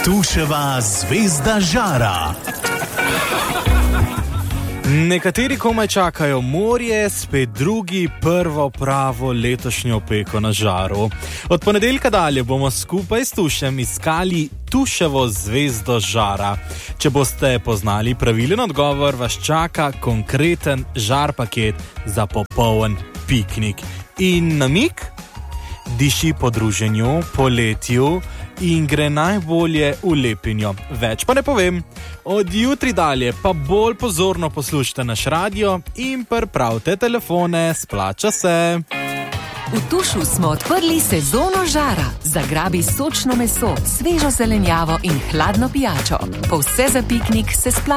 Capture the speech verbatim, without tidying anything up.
Tuševa zvezda žara. Nekateri komaj čakajo morje, spet drugi prvo pravo letošnjo peko na žaru. Od ponedeljka dalje bomo skupaj s Tušem iskali Tuševo zvezdo žara. Če boste poznali pravilen odgovor, vas čaka konkreten žar paket za popoln piknik. In namig? Diši po druženju, poletju in gre najbolje v lepinjo. Več pa ne povem. Od jutri dalje pa bolj pozorno poslušajte naš radio in pripravite telefone, splača se. V Tušu smo odprli sezono žara. Zagrabi sočno meso, svežo zelenjavo in hladno pijačo. Po vse za piknik se splača.